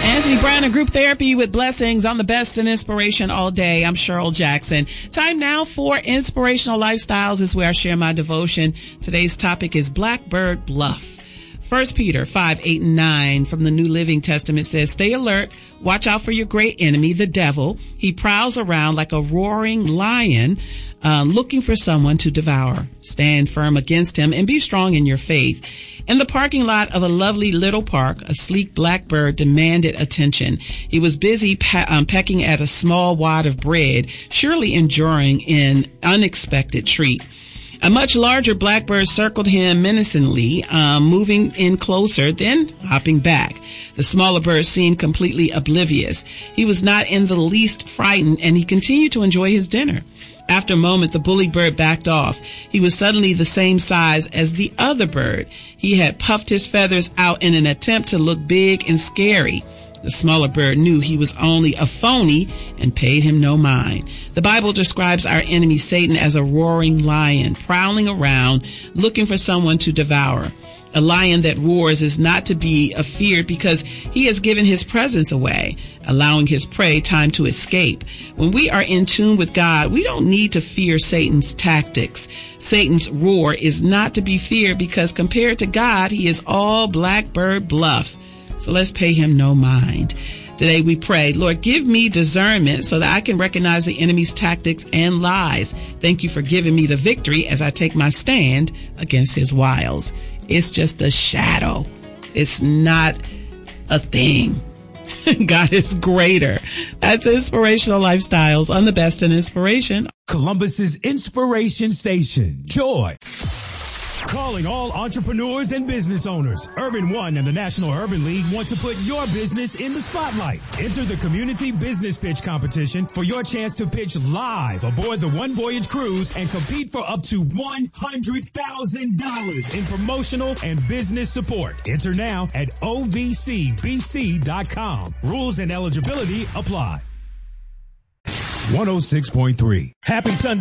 Anthony Brown and Group Therapy with Blessings on the Best and Inspiration all day. I'm Cheryl Jackson. Time now for Inspirational Lifestyles is where I share my devotion. Today's topic is Blackbird Bluff. 1 Peter 5, 8, and 9 from the New Living Testament says, "Stay alert, watch out for your great enemy, the devil. He prowls around like a roaring lion, looking for someone to devour. Stand firm against him and be strong in your faith." In the parking lot of a lovely little park, a sleek blackbird demanded attention. He was busy pecking at a small wad of bread, surely enjoying an unexpected treat. A much larger blackbird circled him menacingly, moving in closer, then hopping back. The smaller bird seemed completely oblivious. He was not in the least frightened, and he continued to enjoy his dinner. After a moment, the bully bird backed off. He was suddenly the same size as the other bird. He had puffed his feathers out in an attempt to look big and scary. The smaller bird knew he was only a phony and paid him no mind. The Bible describes our enemy Satan as a roaring lion, prowling around, looking for someone to devour. A lion that roars is not to be feared because he has given his presence away, allowing his prey time to escape. When we are in tune with God, we don't need to fear Satan's tactics. Satan's roar is not to be feared because compared to God, he is all blackbird bluff. So let's pay him no mind. Today we pray, Lord, give me discernment so that I can recognize the enemy's tactics and lies. Thank you for giving me the victory as I take my stand against his wiles. It's just a shadow. It's not a thing. God is greater. That's Inspirational Lifestyles on the Best in Inspiration. Columbus's inspiration station, Joy. Calling all entrepreneurs and business owners. Urban One and the National Urban League want to put your business in the spotlight. Enter the Community Business Pitch Competition for your chance to pitch live aboard the One Voyage Cruise and compete for up to $100,000 in promotional and business support. Enter now at ovcbc.com. Rules and eligibility apply. 106.3. Happy Sunday.